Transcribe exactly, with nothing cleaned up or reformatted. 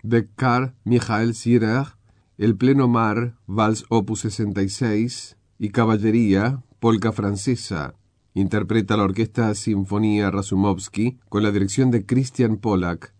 de Karl Michael Ziehrer, el Pleno Mar, Vals opus sesenta y seis, y Caballería, polka francesa. Interpreta la Orquesta Sinfonía Razumovsky con la dirección de Christian Pollack.